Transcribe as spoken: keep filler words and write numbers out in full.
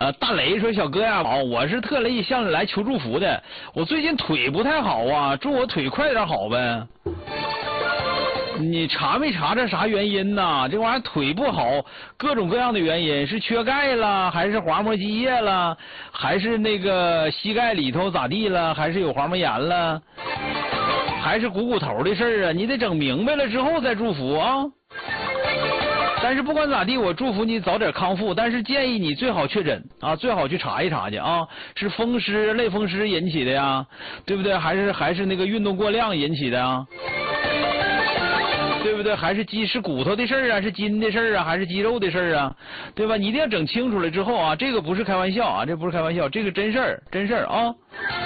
呃，大雷说小哥呀，好，我是特意向你来求祝福的。我最近腿不太好啊，祝我腿快点好呗。你查没查这啥原因呢？这玩意儿腿不好，各种各样的原因，是缺钙了，还是滑膜积液了，还是那个膝盖里头咋地了，还是有滑膜炎了，还是股骨头的事儿啊？你得整明白了之后再祝福啊。但是不管咋地，我祝福你早点康复。但是建议你最好确诊啊，最好去查一查去啊，是风湿、类风湿引起的呀，对不对？还是还是那个运动过量引起的呀？对不对？还是肌是骨头的事儿啊，是筋的事儿啊，还是肌肉的事儿啊？对吧？你一定要整清楚了之后啊，这个不是开玩笑啊，这不是开玩笑，这个真事儿，真事儿啊。